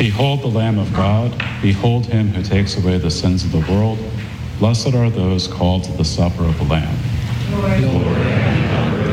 Behold the Lamb of God. Behold him who takes away the sins of the world. Blessed are those called to the supper of the Lamb. Lord, I am not worthy